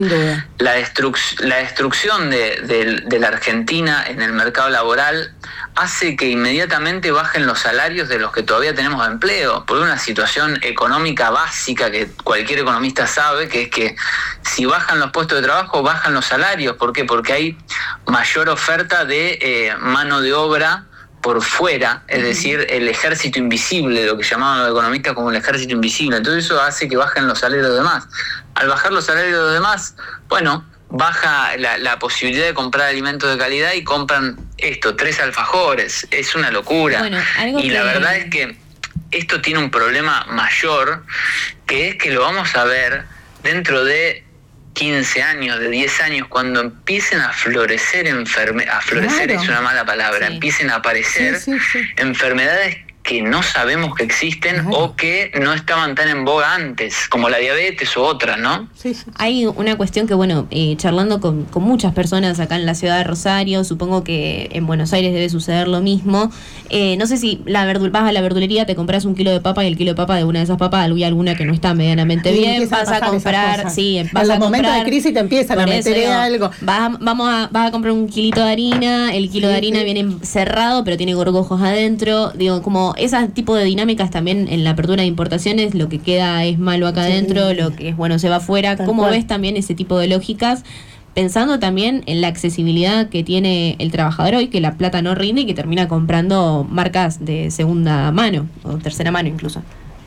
duda. La destrucción de la Argentina en el mercado laboral hace que inmediatamente bajen los salarios de los que todavía tenemos empleo, por una situación económica básica que cualquier economista sabe, que es que si bajan los puestos de trabajo, bajan los salarios. ¿Por qué? Porque hay mayor oferta de mano de obra por fuera, es decir, el ejército invisible, lo que llamaban los economistas como el ejército invisible. Entonces eso hace que bajen los salarios de los demás. Al bajar los salarios de los demás, bueno, baja la posibilidad de comprar alimentos de calidad y compran 3 alfajores. Es una locura. Bueno, la verdad es que esto tiene un problema mayor, que es que lo vamos a ver dentro de 15 años, de 10 años, cuando empiecen a florecer florecer claro. Es una mala palabra, sí. Empiecen a aparecer enfermedades que no sabemos que existen o que no estaban tan en boga antes, como la diabetes u otras, ¿no? Sí. Hay una cuestión que, charlando con muchas personas acá en la ciudad de Rosario, supongo que en Buenos Aires debe suceder lo mismo. No sé si vas a la verdulería, te compras un kilo de papa y el kilo de papa de una de esas papas, alguna que no está medianamente bien, vas a comprar, vas en los momentos de crisis te empiezan a meter algo. Vas a comprar un kilito de harina, el kilo de harina viene cerrado, pero tiene gorgojos adentro, como ese tipo de dinámicas también en la apertura de importaciones, lo que queda es malo acá adentro, lo que es bueno se va afuera. ¿Cómo ves también ese tipo de lógicas? Pensando también en la accesibilidad que tiene el trabajador hoy, que la plata no rinde y que termina comprando marcas de segunda mano o tercera mano incluso.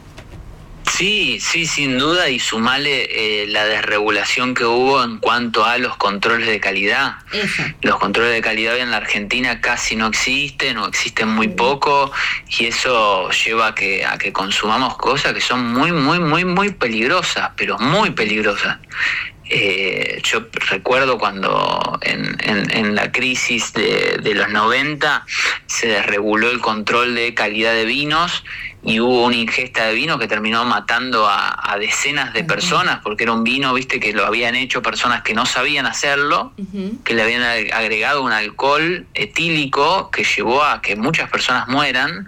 Sí, sin duda, y sumale la desregulación que hubo en cuanto a los controles de calidad. Eso. Los controles de calidad hoy en la Argentina casi no existen o existen muy poco, y eso lleva a que consumamos cosas que son muy, muy, muy, muy peligrosas, pero muy peligrosas. Yo recuerdo cuando en la crisis de los 90 se desreguló el control de calidad de vinos y hubo una ingesta de vino que terminó matando a decenas de personas, porque era un vino, viste, que lo habían hecho personas que no sabían hacerlo, que le habían agregado un alcohol etílico que llevó a que muchas personas mueran.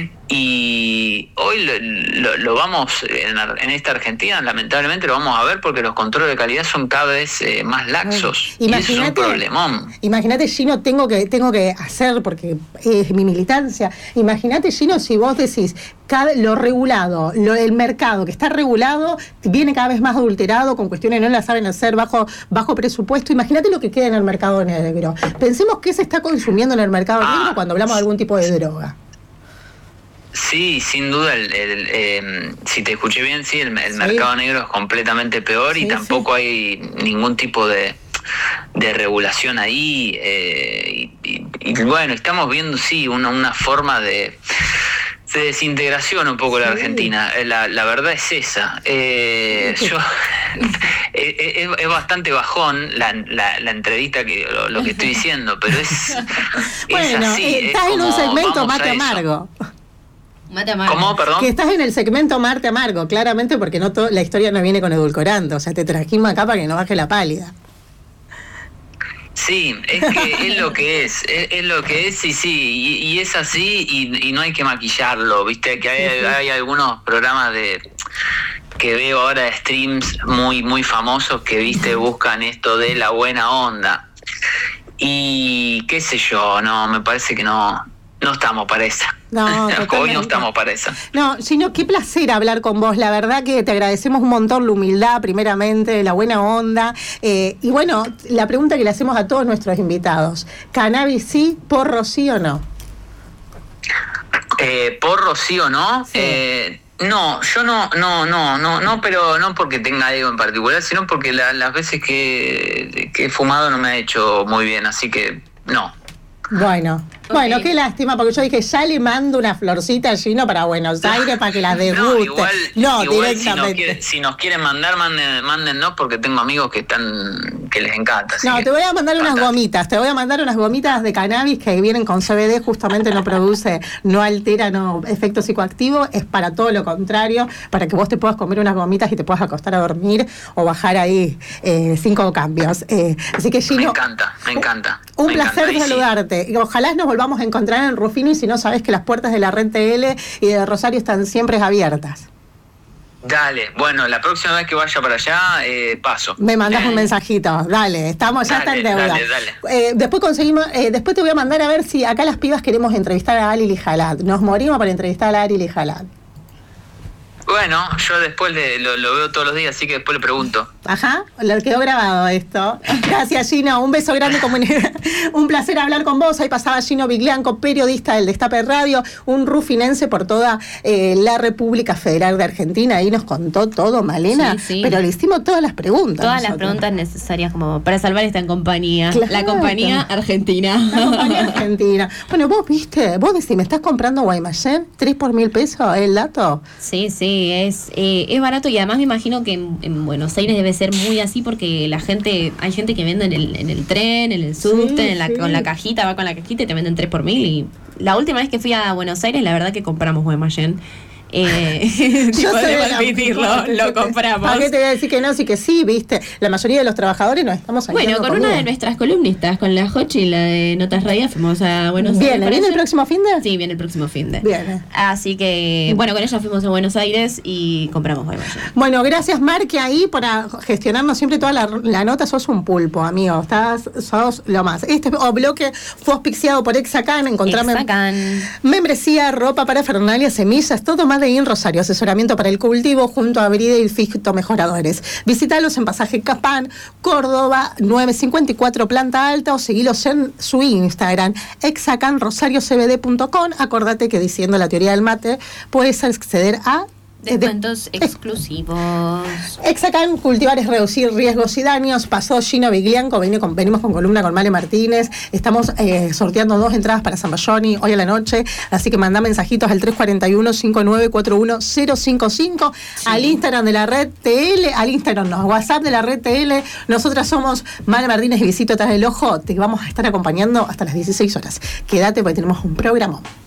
Y hoy lo vamos, en esta Argentina, lamentablemente lo vamos a ver porque los controles de calidad son cada vez más laxos. Y eso es un problemón. Imagínate, Gino, tengo que hacer, porque es mi militancia, imagínate, Gino, si vos decís, lo regulado, el mercado que está regulado, viene cada vez más adulterado con cuestiones que no las saben hacer, bajo presupuesto. Imagínate lo que queda en el mercado negro. Pensemos qué se está consumiendo en el mercado negro cuando hablamos de algún tipo de droga. Sí, sin duda, si te escuché bien, el mercado negro es completamente peor y tampoco hay ningún tipo de regulación ahí. Y bueno, estamos viendo, una forma de desintegración un poco de la Argentina. La verdad es esa. Es bastante bajón la entrevista, lo que estoy diciendo, pero es así. Estás en un segmento mate amargo. Mate amargo. ¿Cómo? Perdón. Que estás en el segmento Marte amargo, claramente, porque la historia no viene con edulcorante. O sea, te trajimos acá para que no baje la pálida. Sí, es que es lo que es lo que es, y es así, y no hay que maquillarlo, viste, que hay algunos programas que veo ahora de streams muy, muy famosos que, viste, buscan esto de la buena onda, y qué sé yo, me parece que no estamos para esa. Hoy no estamos para esa. No, sino qué placer hablar con vos. La verdad que te agradecemos un montón la humildad, primeramente, la buena onda. Y bueno, la pregunta que le hacemos a todos nuestros invitados: ¿cannabis sí, porro sí o no? ¿Porro sí o no? Sí. No, yo no, pero no porque tenga algo en particular, sino porque las veces que he fumado no me ha hecho muy bien, así que no. Bueno, qué lástima, porque yo dije, ya le mando una florcita a Gino para Buenos Aires para que la deguste. Igual directamente. Si nos quieren mandar, mándennos, porque tengo amigos que les encanta. Te voy a mandar unas gomitas. Te voy a mandar unas gomitas de cannabis que vienen con CBD, justamente no produce, no altera, efecto psicoactivo, es para todo lo contrario, para que vos te puedas comer unas gomitas y te puedas acostar a dormir o bajar ahí 5 cambios. Así que, Gino, me encanta. Un placer saludarte. Y ojalá nos volvamos a encontrar en Rufino, y si no, sabes que las puertas de la Red TL y de Rosario están siempre abiertas. Dale, bueno, la próxima vez que vaya para allá, paso. Me mandas un mensajito, dale, estamos, ya está en deuda. Dale. Después conseguimos, después te voy a mandar a ver si acá las pibas queremos entrevistar a Ali Lijalad. Nos morimos para entrevistar a Ali Lijalad. Bueno, yo después lo veo todos los días, así que después le pregunto. Ajá, lo quedó grabado esto. Gracias, Gino, un beso grande, un placer hablar con vos. Ahí pasaba Gino Viglianco, periodista del Destape Radio, un rufinense por toda la República Federal de Argentina. Ahí nos contó todo, Malena, sí. Pero le hicimos todas las preguntas. Todas las preguntas necesarias como para salvar esta compañía. Claro. La compañía argentina. La compañía argentina. Bueno, vos decís, ¿me estás comprando Guaymallén? ¿3 por 1.000 pesos el dato? Sí, es barato y además me imagino que en Buenos Aires debe ser muy así porque hay gente que vende en el tren, en el subte, con la cajita, va con la cajita y te venden 3 por 1.000 y la última vez que fui a Buenos Aires la verdad que compramos Guaymallén. Yo podemos admitirlo, lo compramos. ¿Para qué te voy a decir que no? Sí que sí, viste. La mayoría de los trabajadores nos estamos saliendo. Bueno, con una de nuestras columnistas, con la Jochi, la de Notas Radial, fuimos a Buenos Aires. ¿Viene el próximo fin de? Sí, viene el próximo fin de. Viene. Así que, bueno, con ella fuimos a Buenos Aires y compramos Guaymallén. Bueno, gracias, Marque, ahí por gestionarnos siempre toda la nota. Sos un pulpo, amigo. Sos lo más. Este bloque fue auspiciado por Exacan. Encontrame membresía, ropa para Fernalia, semillas, todo más de IN Rosario, asesoramiento para el cultivo junto a Bride y Fito Mejoradores. Visítalos en Pasaje Capán, Córdoba, 954 planta alta o seguilos en su Instagram, exacanrosariocbd.com. Acordate que diciendo la teoría del mate puedes acceder a descuentos exclusivos. Exacan, cultivar es reducir riesgos y daños. Pasó Gino Viglianco, venimos con columna con Male Martínez. Estamos sorteando 2 entradas para San Bayoni hoy a la noche. Así que mandá mensajitos al 341-5941-055, sí. Al Instagram de la red TL, WhatsApp de la red TL. Nosotras somos Male Martínez y Visito Tras del Ojo. Te vamos a estar acompañando hasta las 16 horas. Quédate porque tenemos un programa.